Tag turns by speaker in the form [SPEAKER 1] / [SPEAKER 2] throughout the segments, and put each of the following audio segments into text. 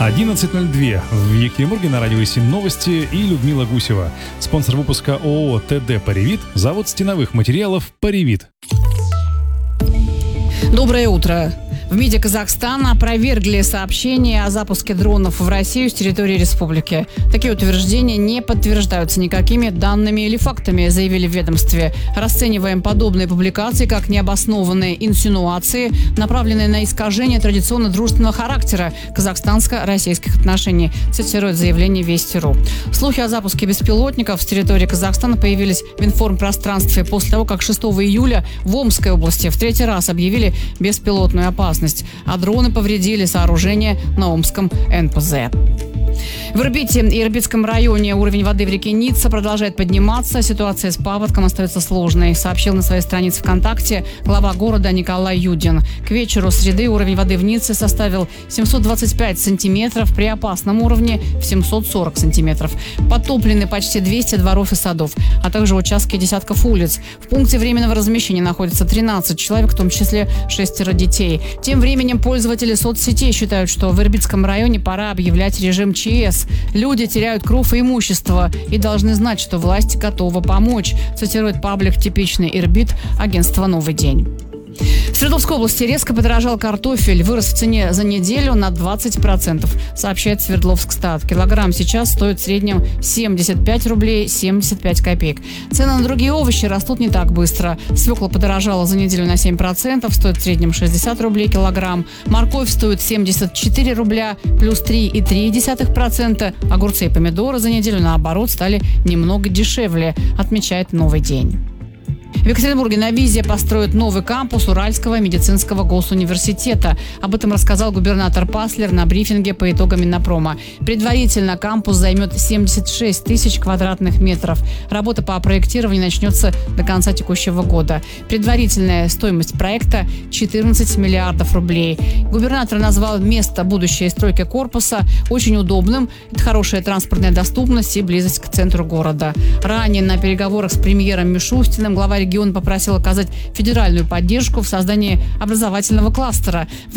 [SPEAKER 1] 11:02 в Екатеринбурге на радио 7 новости и Людмила Гусева. Спонсор выпуска ООО «ТД Паривит», завод стеновых материалов «Паривит».
[SPEAKER 2] Доброе утро. В МИДе Казахстана опровергли сообщения о запуске дронов в Россию с территории республики. Такие утверждения не подтверждаются никакими данными или фактами, заявили в ведомстве. Расцениваем подобные публикации как необоснованные инсинуации, направленные на искажение традиционно дружественного характера казахстанско-российских отношений, цитирует заявление Вести.ру. Слухи о запуске беспилотников с территории Казахстана появились в информпространстве после того, как 6 июля в Омской области в третий раз объявили беспилотную опасность, а дроны повредили сооружение на Омском НПЗ. В Ирбите и Ирбитском районе уровень воды в реке Ницца продолжает подниматься. Ситуация с паводком остается сложной, сообщил на своей странице ВКонтакте глава города Николай Юдин. К вечеру среды уровень воды в Ницце составил 725 сантиметров, при опасном уровне в 740 сантиметров. Подтоплены почти 200 дворов и садов, а также участки десятков улиц. В пункте временного размещения находится 13 человек, в том числе 6 детей. Тем временем пользователи соцсетей считают, что в Ирбитском районе пора объявлять режим ЧС. Люди теряют кров и имущество и должны знать, что власть готова помочь, цитирует паблик «Типичный Ирбит» агентство «Новый день». В Свердловской области резко подорожал картофель. Вырос в цене за неделю на 20%, сообщает Свердловскстат. Килограмм сейчас стоит в среднем 75 рублей 75 копеек. Цены на другие овощи растут не так быстро. Свекла подорожала за неделю на 7%, стоит в среднем 60 рублей килограмм. Морковь стоит 74 рубля, плюс 3,3%. Огурцы и помидоры за неделю, наоборот, стали немного дешевле, отмечает «Новый день». В Екатеринбурге на ВИЗе построят новый кампус Уральского медицинского госуниверситета. Об этом рассказал губернатор Паслер на брифинге по итогам Миннопрома. Предварительно кампус займет 76 тысяч квадратных метров. Работа по проектированию начнется до конца текущего года. Предварительная стоимость проекта – 14 миллиардов рублей. Губернатор назвал место будущей стройки корпуса очень удобным. Это хорошая транспортная доступность и близость к центру города. Ранее на переговорах с премьером Мишустиным глава региона попросил оказать федеральную поддержку в создании образовательного кластера в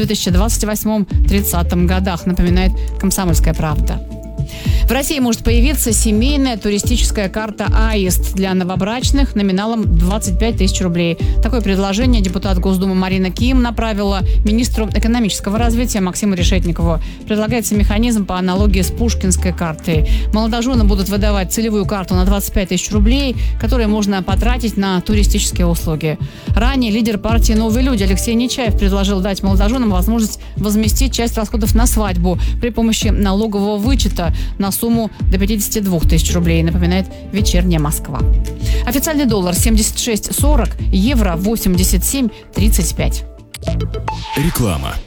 [SPEAKER 2] 2028-30 годах, напоминает «Комсомольская правда». В России может появиться семейная туристическая карта «Аист» для новобрачных номиналом 25 тысяч рублей. Такое предложение депутат Госдумы Марина Ким направила министру экономического развития Максиму Решетникову. Предлагается механизм по аналогии с пушкинской картой. Молодожены будут выдавать целевую карту на 25 тысяч рублей, которые можно потратить на туристические услуги. Ранее лидер партии «Новые люди» Алексей Нечаев предложил дать молодоженам возможность возместить часть расходов на свадьбу при помощи налогового вычета на сумму до 52 тысяч рублей, напоминает «Вечерняя Москва». Официальный доллар 76,40, евро 87,35.
[SPEAKER 3] Реклама.